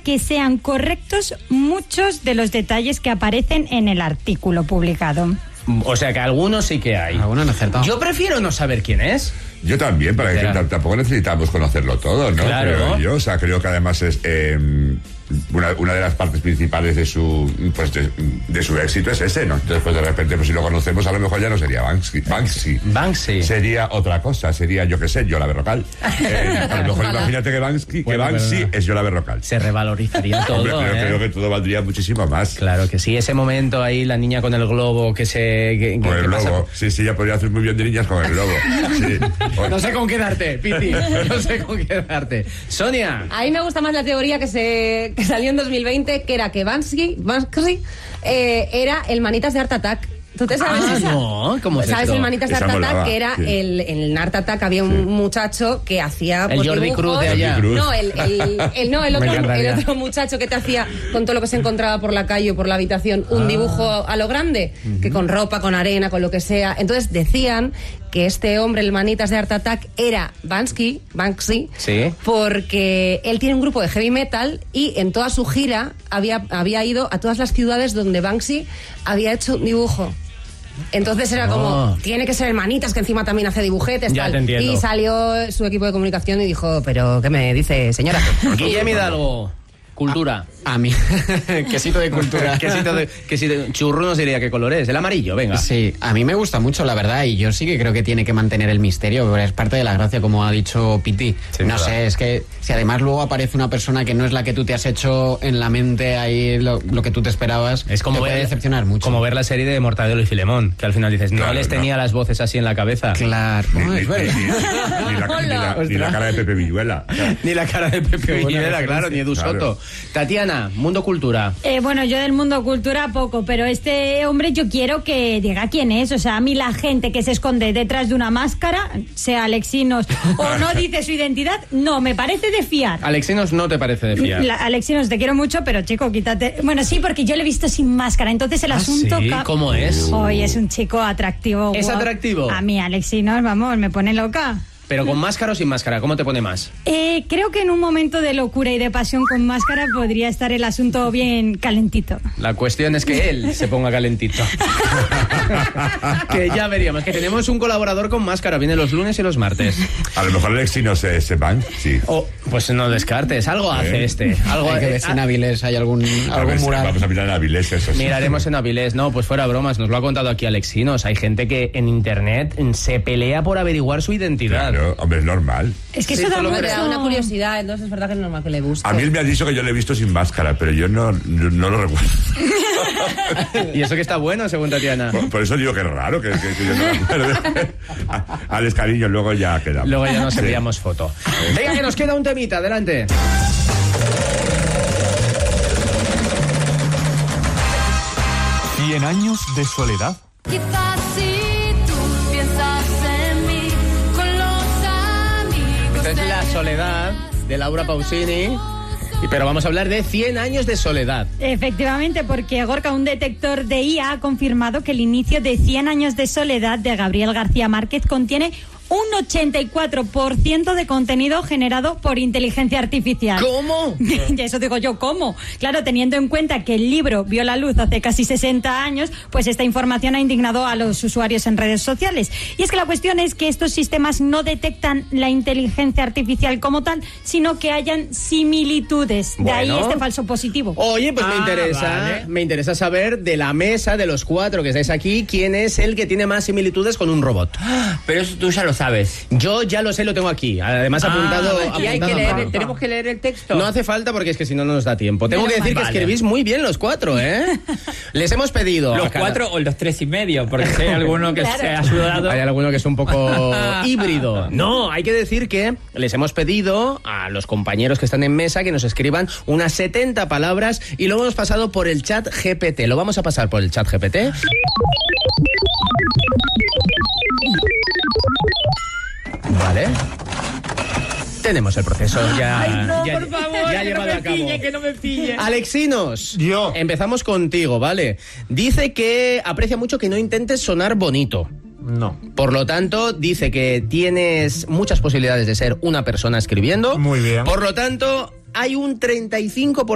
que sean correctos muchos de los detalles que aparecen en el artículo publicado. O sea que algunos sí que hay. Algunos han acertado. Yo prefiero no saber quién es. Yo también, para que tampoco necesitamos conocerlo todo, ¿no? Claro. Creo yo. O sea, creo que además es una de las partes principales de su éxito es ese, ¿no? Entonces, pues de repente, pues si lo conocemos, a lo mejor ya no sería Banksy. Sería otra cosa, sería, yo qué sé, Yola Berrocal. A lo mejor imagínate que Banksy es Yola Berrocal. Se revalorizaría todo. Hombre, creo que todo valdría muchísimo más. Claro que sí, ese momento ahí, la niña con el globo que se... Con el globo, sí, ya podría hacer muy bien de niñas con el globo. Sí. No sé con qué darte, Piti, no sé con qué darte. Sonia. A mí me gusta más la teoría que salió en 2020, que era que Banksy era el manitas de Art Attack. ¿Tú te sabes esa? No, ¿cómo es ¿Sabes esto? el manitas de Art Attack? Molaba, Que era sí. el Art Attack había un muchacho que hacía el Jordi Cruz de allá. No, el otro muchacho que te hacía con todo lo que se encontraba por la calle o por la habitación un dibujo a lo grande, que con ropa, con arena, con lo que sea. Entonces decían que este hombre, el manitas de Art Attack, era Banksy, sí, porque él tiene un grupo de heavy metal y en toda su gira había ido a todas las ciudades donde Banksy había hecho un dibujo. Entonces era como, tiene que ser el manitas, que encima también hace dibujetes, ya tal. Te entiendo. Y salió su equipo de comunicación y dijo, pero ¿qué me dice, señora? Guillermo Hidalgo. Cultura. A mí, quesito de cultura. quesito churro no diría qué color es. El amarillo, venga. Sí, a mí me gusta mucho, la verdad, y yo sí que creo que tiene que mantener el misterio, pero es parte de la gracia, como ha dicho Piti. Sí, no sé, es que si además luego aparece una persona que no es la que tú te has hecho en la mente ahí, lo que tú te esperabas, es como te puede decepcionar mucho. Como ver la serie de Mortadelo y Filemón, que al final dices, claro, no les tenía las voces así en la cabeza. Claro, es verdad. Ni la cara de Pepe Villuela. Ni la cara de Pepe Villuela, claro, ni Edu Soto. Tatiana, mundo cultura. Bueno, yo del mundo cultura poco, pero este hombre yo quiero que diga quién es. O sea, a mí la gente que se esconde detrás de una máscara, sea Alexinos o no dice su identidad, no me parece de fiar. Alexinos no te parece de fiar. Alexinos, te quiero mucho, pero chico, quítate. Bueno, sí, porque yo le he visto sin máscara, entonces el asunto... ¿Sí? ¿Cómo es? Hoy es un chico atractivo. ¿Es atractivo? A mí Alexinos, vamos, me pone loca. Pero con máscara o sin máscara, ¿cómo te pone más? Creo que en un momento de locura y de pasión con máscara podría estar el asunto bien calentito. La cuestión es que él se ponga calentito. Que ya veríamos, que tenemos un colaborador con máscara, viene los lunes y los martes. A lo mejor Alexi no se sepan, sí. Pues no descartes, algo hace este. Algo hay que ver si en Avilés hay algún mural. Vamos a mirar en Avilés, eso sí. Miraremos en Avilés, no, pues fuera bromas, nos lo ha contado aquí Alexinos. Hay gente que en internet se pelea por averiguar su identidad. Claro, hombre, es normal. Es que eso da una curiosidad, entonces es verdad que es normal que le busque. A mí él me ha dicho que yo le he visto sin máscara, pero yo no lo recuerdo. Y eso que está bueno, según Tatiana. Por eso digo que es raro que yo no lo recuerde. Alex, cariño, luego ya quedamos. Luego ya nos enviamos foto. Venga, que nos queda un temita, adelante. ¿100 años de soledad? Quizás si tú piensas en mí con los amigos. Esta es La soledad de Laura Pausini. Pero vamos a hablar de 100 años de soledad. Efectivamente, porque Gorka, un detector de IA, ha confirmado que el inicio de 100 años de soledad de Gabriel García Márquez contiene un 84% de contenido generado por inteligencia artificial. ¿Cómo? Y eso digo yo, ¿cómo? Claro, teniendo en cuenta que el libro vio la luz hace casi 60 años, pues esta información ha indignado a los usuarios en redes sociales. Y es que la cuestión es que estos sistemas no detectan la inteligencia artificial como tal, sino que hayan similitudes. De ahí este falso positivo. Oye, pues me interesa saber de la mesa de los 4 que estáis aquí, quién es el que tiene más similitudes con un robot. Pero eso tú ya lo sabes. Yo ya lo sé, lo tengo aquí. Además apuntado. Y hay que leer, tenemos que leer el texto. No hace falta porque es que si no, no nos da tiempo. Tengo que decir que escribís muy bien los 4, ¿eh? Les hemos pedido. Los 4 o los 3,5, porque si hay alguno que se ha sudado. Hay alguno que es un poco híbrido. No, hay que decir que les hemos pedido a los compañeros que están en mesa que nos escriban unas 70 palabras y lo hemos pasado por el chat GPT. Lo vamos a pasar por el chat GPT. Vale. Tenemos el proceso ya. Ay, no, ya, por favor, ya que llevado a cabo. que no me pille. Alexinos, Yo. empezamos contigo, ¿vale? Dice que aprecia mucho que no intentes sonar bonito. No. Por lo tanto, dice que tienes muchas posibilidades de ser una persona escribiendo. Muy bien. Por lo tanto, hay un 35%